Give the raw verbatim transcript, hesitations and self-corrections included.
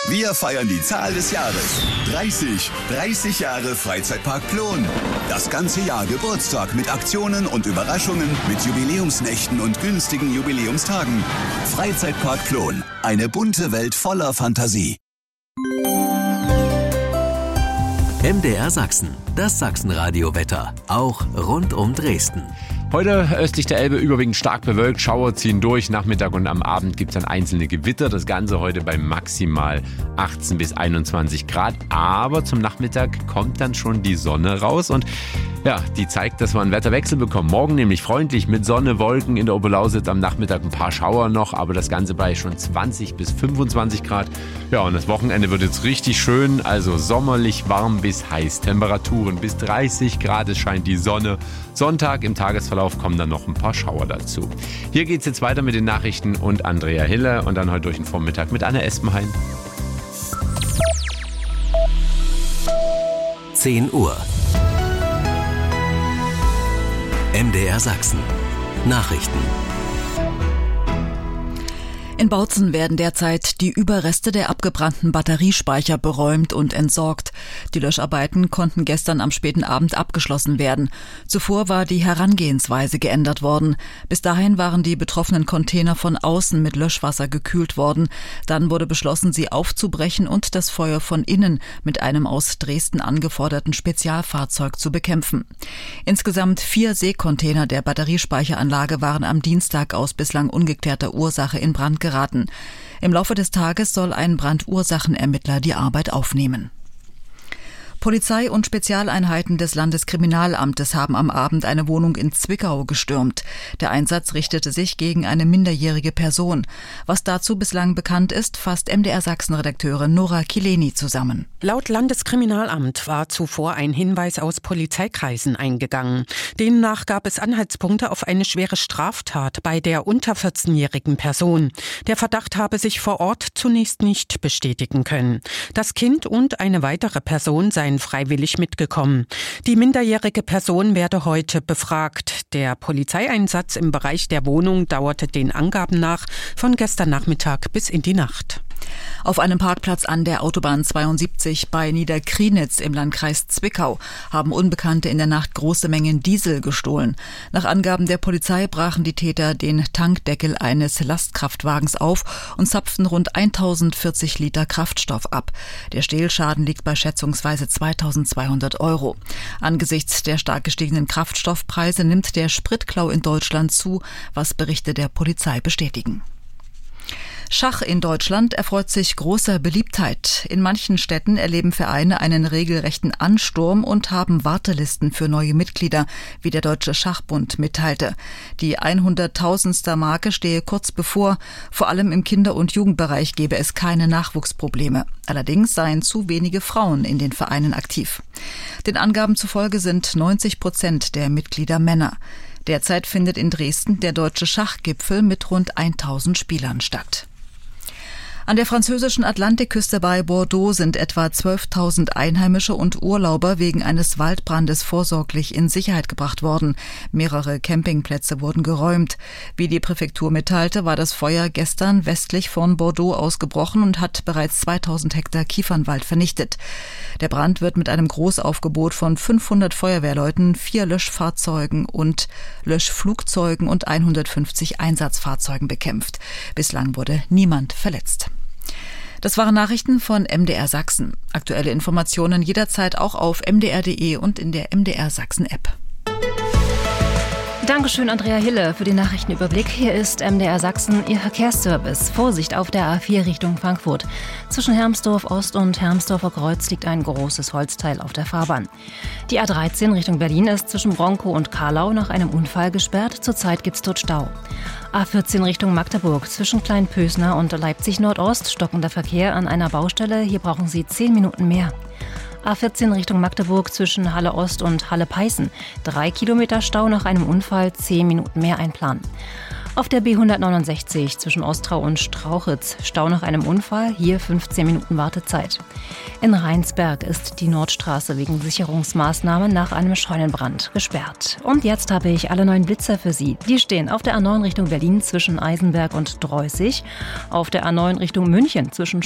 Wir feiern die Zahl des Jahres. dreißig. dreißig Jahre Freizeitpark Plon. Das ganze Jahr Geburtstag mit Aktionen und Überraschungen, mit Jubiläumsnächten und günstigen Jubiläumstagen. Freizeitpark Plon. Eine bunte Welt voller Fantasie. M D R Sachsen, das Sachsenradio-Wetter, auch rund um Dresden. Heute östlich der Elbe überwiegend stark bewölkt, Schauer ziehen durch. Nachmittag und am Abend gibt es dann einzelne Gewitter. Das Ganze heute bei maximal achtzehn bis einundzwanzig Grad. Aber zum Nachmittag kommt dann schon die Sonne raus. Und ja, die zeigt, dass wir einen Wetterwechsel bekommen. Morgen nämlich freundlich mit Sonne, Wolken in der Oberlausitz. Am Nachmittag ein paar Schauer noch. Aber das Ganze bei schon zwanzig bis fünfundzwanzig Grad. Ja, und das Wochenende wird jetzt richtig schön. Also sommerlich warm bis heiß. Temperaturen bis dreißig Grad. Es scheint die Sonne. Sonntag im Tagesverlauf kommen dann noch ein paar Schauer dazu. Hier geht's jetzt weiter mit den Nachrichten und Andrea Hille und dann heute durch den Vormittag mit Anne Espenhain. zehn Uhr. M D R Sachsen. Nachrichten. In Bautzen werden derzeit die Überreste der abgebrannten Batteriespeicher beräumt und entsorgt. Die Löscharbeiten konnten gestern am späten Abend abgeschlossen werden. Zuvor war die Herangehensweise geändert worden. Bis dahin waren die betroffenen Container von außen mit Löschwasser gekühlt worden. Dann wurde beschlossen, sie aufzubrechen und das Feuer von innen mit einem aus Dresden angeforderten Spezialfahrzeug zu bekämpfen. Insgesamt vier Seekontainer der Batteriespeicheranlage waren am Dienstag aus bislang ungeklärter Ursache in Brand geraten. geraten. Im Laufe des Tages soll ein Brandursachenermittler die Arbeit aufnehmen. Polizei und Spezialeinheiten des Landeskriminalamtes haben am Abend eine Wohnung in Zwickau gestürmt. Der Einsatz richtete sich gegen eine minderjährige Person. Was dazu bislang bekannt ist, fasst M D R Sachsen-Redakteurin Nora Kileni zusammen. Laut Landeskriminalamt war zuvor ein Hinweis aus Polizeikreisen eingegangen. Demnach gab es Anhaltspunkte auf eine schwere Straftat bei der unter vierzehnjährigen Person. Der Verdacht habe sich vor Ort zunächst nicht bestätigen können. Das Kind und eine weitere Person seien freiwillig mitgekommen. Die minderjährige Person werde heute befragt. Der Polizeieinsatz im Bereich der Wohnung dauerte den Angaben nach von gestern Nachmittag bis in die Nacht. Auf einem Parkplatz an der Autobahn zweiundsiebzig bei Niederkrienitz im Landkreis Zwickau haben Unbekannte in der Nacht große Mengen Diesel gestohlen. Nach Angaben der Polizei brachen die Täter den Tankdeckel eines Lastkraftwagens auf und zapften rund tausendvierzig Liter Kraftstoff ab. Der Stehlschaden liegt bei schätzungsweise zweitausendzweihundert Euro. Angesichts der stark gestiegenen Kraftstoffpreise nimmt der Spritklau in Deutschland zu, was Berichte der Polizei bestätigen. Schach in Deutschland erfreut sich großer Beliebtheit. In manchen Städten erleben Vereine einen regelrechten Ansturm und haben Wartelisten für neue Mitglieder, wie der Deutsche Schachbund mitteilte. Die hunderttausendster Marke stehe kurz bevor. Vor allem im Kinder- und Jugendbereich gebe es keine Nachwuchsprobleme. Allerdings seien zu wenige Frauen in den Vereinen aktiv. Den Angaben zufolge sind neunzig Prozent der Mitglieder Männer. Derzeit findet in Dresden der Deutsche Schachgipfel mit rund tausend Spielern statt. An der französischen Atlantikküste bei Bordeaux sind etwa zwölftausend Einheimische und Urlauber wegen eines Waldbrandes vorsorglich in Sicherheit gebracht worden. Mehrere Campingplätze wurden geräumt. Wie die Präfektur mitteilte, war das Feuer gestern westlich von Bordeaux ausgebrochen und hat bereits zweitausend Hektar Kiefernwald vernichtet. Der Brand wird mit einem Großaufgebot von fünfhundert Feuerwehrleuten, vier Löschfahrzeugen und Löschflugzeugen und hundertfünfzig Einsatzfahrzeugen bekämpft. Bislang wurde niemand verletzt. Das waren Nachrichten von M D R Sachsen. Aktuelle Informationen jederzeit auch auf m d r punkt d e und in der M D R Sachsen App. Dankeschön, Andrea Hille, für den Nachrichtenüberblick. Hier ist M D R Sachsen, Ihr Verkehrsservice. Vorsicht auf der A vier Richtung Frankfurt. Zwischen Hermsdorf Ost und Hermsdorfer Kreuz liegt ein großes Holzteil auf der Fahrbahn. Die A dreizehn Richtung Berlin ist zwischen Bronkow und Karlau nach einem Unfall gesperrt. Zurzeit gibt's dort Stau. A vierzehn Richtung Magdeburg zwischen Kleinpösner und Leipzig Nordost stockender Verkehr an einer Baustelle. Hier brauchen Sie zehn Minuten mehr. A vierzehn Richtung Magdeburg zwischen Halle Ost und Halle Peißen. Drei Kilometer Stau nach einem Unfall, zehn Minuten mehr einplanen. Auf der B hundertneunundsechzig zwischen Ostrau und Strauchitz Stau nach einem Unfall, hier fünfzehn Minuten Wartezeit. In Rheinsberg ist die Nordstraße wegen Sicherungsmaßnahmen nach einem Scheunenbrand gesperrt. Und jetzt habe ich alle neuen Blitzer für Sie. Die stehen auf der A neun Richtung Berlin zwischen Eisenberg und Dreußig, auf der A neun Richtung München zwischen